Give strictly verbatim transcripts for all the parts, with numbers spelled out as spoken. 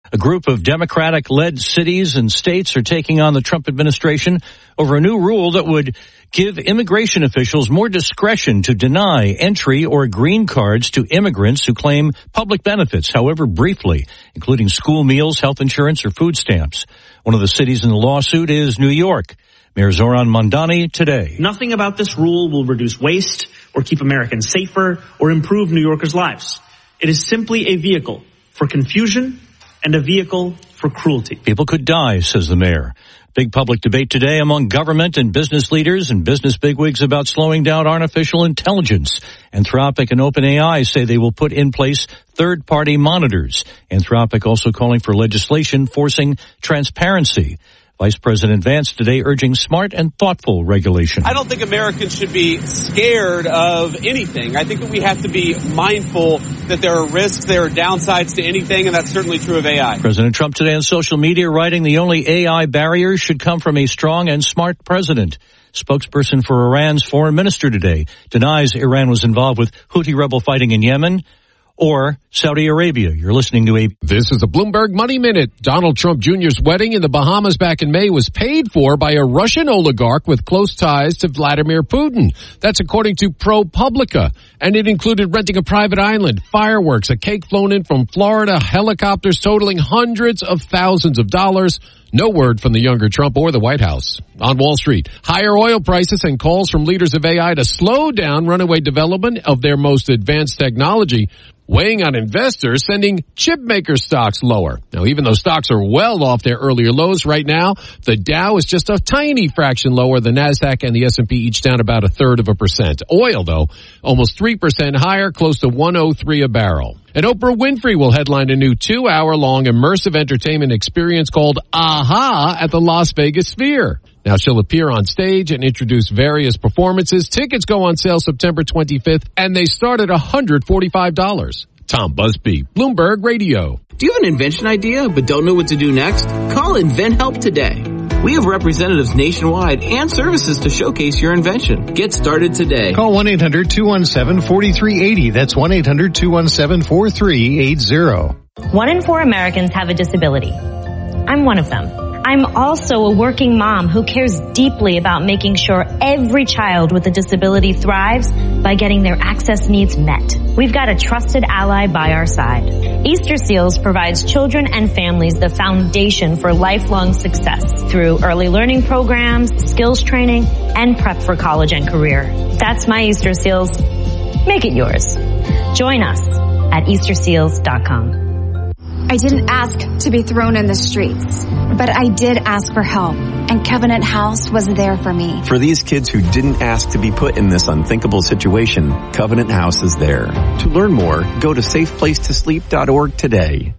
A group of Democratic-led cities and states are taking on the Trump administration over a new rule that would give immigration officials more discretion to deny entry or green cards to immigrants who claim public benefits, however briefly, including school meals, health insurance, or food stamps. One of the cities in the lawsuit is New York. Mayor Zoran Mondani today. Nothing about this rule will reduce waste or keep Americans safer or improve New Yorkers' lives. It is simply a vehicle for confusion and a vehicle for cruelty. People could die, says the mayor. Big public debate today among government and business leaders and business bigwigs about slowing down artificial intelligence. Anthropic and OpenAI say they will put in place third-party monitors. Anthropic also calling for legislation forcing transparency. Vice President Vance today urging smart and thoughtful regulation. I don't think Americans should be scared of anything. I think that we have to be mindful that there are risks, there are downsides to anything, and that's certainly true of A I. President Trump today on social media writing the only A I barriers should come from a strong and smart president. Spokesperson for Iran's foreign minister today denies Iran was involved with Houthi rebel fighting in Yemen or Saudi Arabia. You're listening to A. This is the Bloomberg Money Minute. Donald Trump Junior's wedding in the Bahamas back in May was paid for by a Russian oligarch with close ties to Vladimir Putin. That's according to ProPublica. And it included renting a private island, fireworks, a cake flown in from Florida, helicopters totaling hundreds of thousands of dollars. No word from the younger Trump or the White House. On Wall Street, higher oil prices and calls from leaders of A I to slow down runaway development of their most advanced technology, weighing on investors, sending chip maker stocks lower. Now, even though stocks are well off their earlier lows right now, the Dow is just a tiny fraction lower. The NASDAQ and the S and P each down about a third of a percent. Oil, though, almost three percent higher, close to one oh three a barrel. And Oprah Winfrey will headline a new two-hour-long immersive entertainment experience called AHA at the Las Vegas Sphere. Now, she'll appear on stage and introduce various performances. Tickets go on sale September twenty-fifth, and they start at one hundred forty-five dollars. Tom Busby, Bloomberg Radio. Do you have an invention idea but don't know what to do next? Call InventHelp today. We have representatives nationwide and services to showcase your invention. Get started today. Call one eight hundred two one seven four three eight zero. That's one eight hundred two one seven four three eight zero. One in four Americans have a disability. I'm one of them. I'm also a working mom who cares deeply about making sure every child with a disability thrives by getting their access needs met. We've got a trusted ally by our side. Easter Seals provides children and families the foundation for lifelong success through early learning programs, skills training, and prep for college and career. That's my Easter Seals. Make it yours. Join us at easter seals dot com. I didn't ask to be thrown in the streets, but I did ask for help, and Covenant House was there for me. For these kids who didn't ask to be put in this unthinkable situation, Covenant House is there. To learn more, go to safe place to sleep dot org today.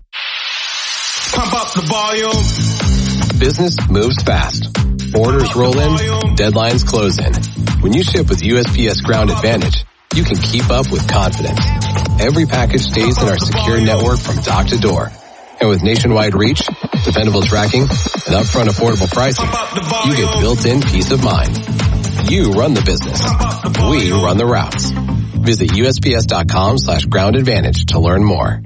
Pump up the volume. Business moves fast. Orders roll in, deadlines close in. When you ship with U S P S Ground Advantage, you can keep up with confidence. Every package stays in our secure network from dock to door. And with nationwide reach, dependable tracking, and upfront affordable pricing, you get built-in peace of mind. You run the business. We run the routes. Visit U S P S dot com slash ground advantage to learn more.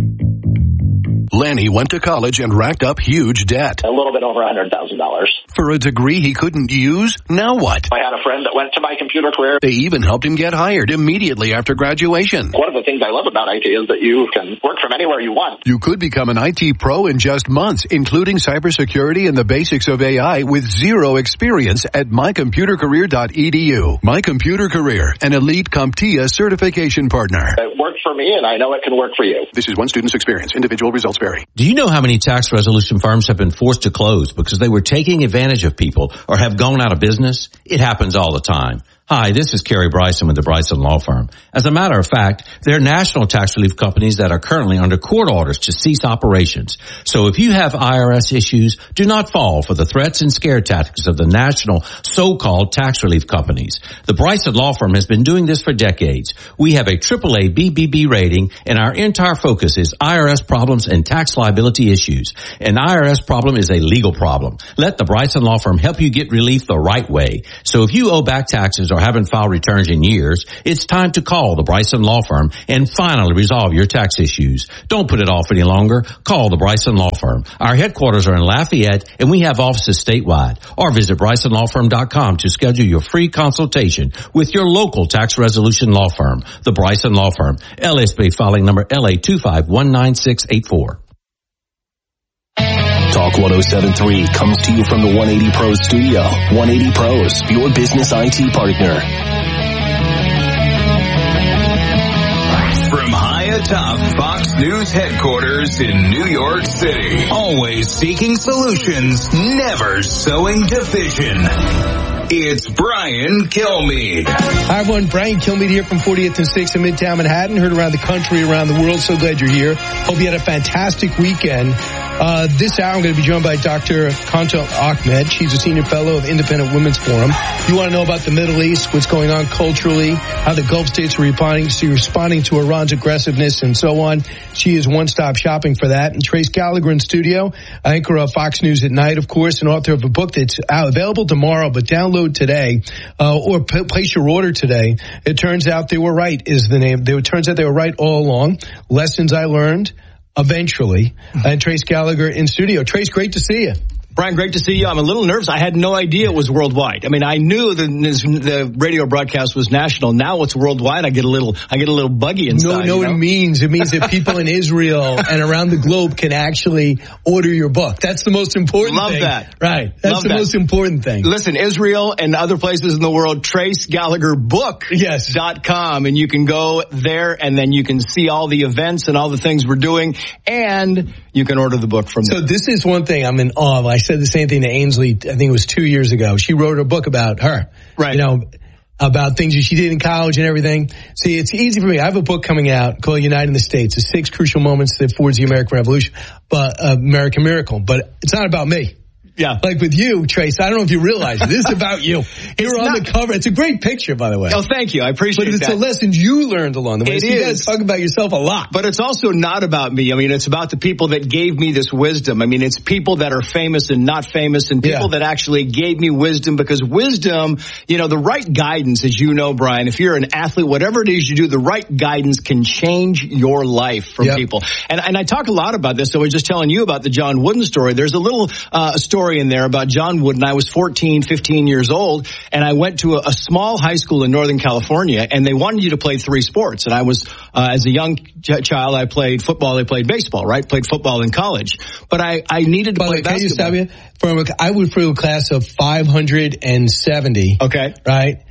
Lanny went to college and racked up huge debt. A little bit over one hundred thousand dollars. For a degree he couldn't use? Now what? I had a friend that went to My Computer Career. They even helped him get hired immediately after graduation. One of the things I love about I T is that you can work from anywhere you want. You could become an I T pro in just months, including cybersecurity and the basics of A I with zero experience at my computer career dot e d u. My Computer Career, an elite CompTIA certification partner. It worked for me, and I know it can work for you. This is one student's experience. Individual results vary. Do you know how many tax resolution firms have been forced to close because they were taking advantage of people or have gone out of business? It happens all the time. Hi, this is Kerry Bryson with the Bryson Law Firm. As a matter of fact, there are national tax relief companies that are currently under court orders to cease operations. So if you have I R S issues, do not fall for the threats and scare tactics of the national so-called tax relief companies. The Bryson Law Firm has been doing this for decades. We have a triple A B B B rating, and our entire focus is I R S problems and tax liability issues. An I R S problem is a legal problem. Let the Bryson Law Firm help you get relief the right way. So if you owe back taxes or haven't filed returns in years, it's time to call the Bryson Law Firm and finally resolve your tax issues. Don't put it off any longer. Call the Bryson Law Firm. Our headquarters are in Lafayette, and we have offices statewide. Or visit bryson law firm dot com to schedule your free consultation with your local tax resolution law firm, the Bryson Law Firm. L S B filing number L A two five one nine six eight four. Talk one oh seven point three comes to you from the one eighty Pros studio. one eighty Pros, your business I T partner. From high atop Fox News headquarters in New York City, always seeking solutions, never sowing division. It's Brian Kilmeade. Hi, everyone. Brian Kilmeade here from fortieth and sixth in Midtown Manhattan. Heard around the country, around the world. So glad you're here. Hope you had a fantastic weekend. Uh, this hour, I'm going to be joined by Doctor Kanta Ahmed. She's a senior fellow of Independent Women's Forum. You want to know about the Middle East, what's going on culturally, how the Gulf states are responding, responding to Iran's aggressiveness, and so on. She is one-stop shopping for that. And Trace Gallagher in studio, anchor of Fox News at Night, of course, and author of a book that's out, available tomorrow, but download today, uh, or p- place your order today. It turns out they were right is the name. They, it turns out they were right all along. Lessons I learned. Eventually. And Trace Gallagher in studio. Trace, great to see you. Brian, great to see you. I'm a little nervous. I had no idea it was worldwide. I mean, I knew the, the radio broadcast was national. Now it's worldwide. I get a little, I get a little buggy inside. No, no, you know? It means, it means that people in Israel and around the globe can actually order your book. That's the most important Love thing. Love that. Right. That's Love the that. most important thing. Listen, Israel and other places in the world, Trace Gallagher Book yes. dot com, and you can go there and then you can see all the events and all the things we're doing, and you can order the book from there. So this is one thing I'm in awe of. I said the same thing to Ainsley, I think it was two years ago. She wrote a book about her. Right. You know, about things that she did in college and everything. See, it's easy for me. I have a book coming out called Uniting the States, the six crucial moments that forged the American Revolution, but uh, American Miracle. But it's not about me. Yeah. Like with you, Trace, I don't know if you realize it. This is about you. You're on not, the cover. It's a great picture, by the way. Oh, thank you. I appreciate that. But it's that. the lessons you learned along the way. It so is. You got to talk about yourself a lot. But it's also not about me. I mean, it's about the people that gave me this wisdom. I mean, it's people that are famous and not famous, and people yeah. that actually gave me wisdom, because wisdom, you know, the right guidance, as you know, Brian, if you're an athlete, whatever it is you do, the right guidance can change your life from yep. people. And, and I talk a lot about this. So I was just telling you about the John Wooden story. There's a little uh, story in there about John John Wooden. I was fourteen, fifteen years old, and I went to a, a small high school in Northern California, and they wanted you to play three sports. And I was, uh, as a young ch- child, I played football, I played baseball, right? Played football in college. But I, I needed to By play way, can basketball. Can you stop you? From a, I went through a class of five hundred seventy. Okay. Right?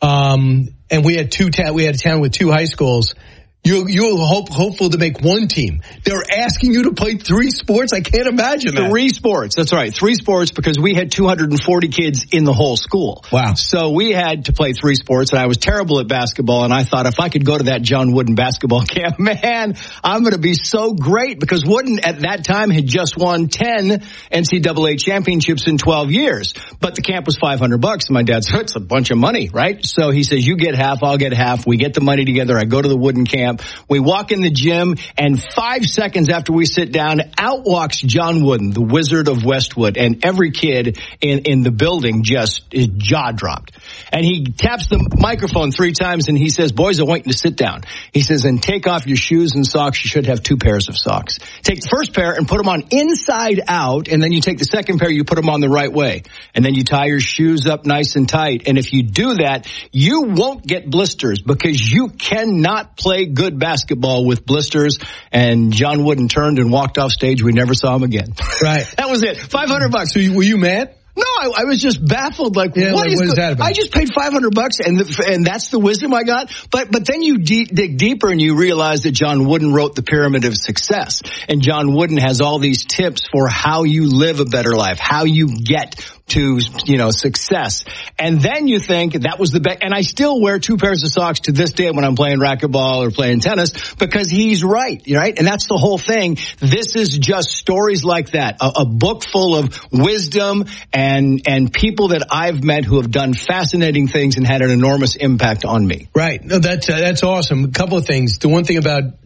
Um, and we had two, ta- we had a town with two high schools. You, you're hope, hopeful to make one team. They're asking you to play three sports? I can't imagine that. Three sports. That's right. Three sports, because we had two hundred forty kids in the whole school. Wow. So we had to play three sports, and I was terrible at basketball, and I thought if I could go to that John Wooden basketball camp, man, I'm going to be so great, because Wooden at that time had just won ten N C double A championships in twelve years. But the camp was five hundred bucks, and my dad said, it's a bunch of money, right? So he says, you get half, I'll get half. We get the money together. I go to the Wooden camp. We walk in the gym, and five seconds after we sit down, out walks John Wooden, the Wizard of Westwood, and every kid in, in the building just, his jaw dropped. And he taps the microphone three times, and he says, boys, I want you to sit down. He says, and take off your shoes and socks. You should have two pairs of socks. Take the first pair and put them on inside out, and then you take the second pair, you put them on the right way. And then you tie your shoes up nice and tight. And if you do that, you won't get blisters, because you cannot play good basketball basketball with blisters. And John Wooden turned and walked off stage. We never saw him again. Right. That was it. five hundred bucks. So you, were you mad? No, I, I was just baffled. Like, yeah, what, like, is, what is that about? I just paid five hundred bucks, and the, and that's the wisdom I got. But but then you de- dig deeper, and you realize that John Wooden wrote the Pyramid of Success, and John Wooden has all these tips for how you live a better life, how you get to, you know, success. And then you think that was the best. And I still wear two pairs of socks to this day when I'm playing racquetball or playing tennis, because he's right, right? And that's the whole thing. This is just stories like that, a, a book full of wisdom and and people that I've met who have done fascinating things and had an enormous impact on me. Right. No, that's uh, that's awesome. A couple of things. The one thing about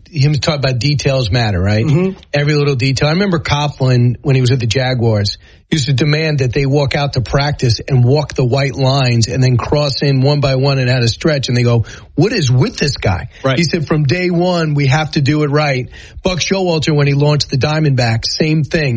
him talk about details matter, right? Mm-hmm. Every little detail. I remember Coughlin, when he was at the Jaguars, used to demand that they walk out to practice and walk the white lines and then cross in one by one and how to stretch. And they go, what is with this guy? Right. He said, from day one, we have to do it right. Buck Showalter, when he launched the Diamondbacks, same thing.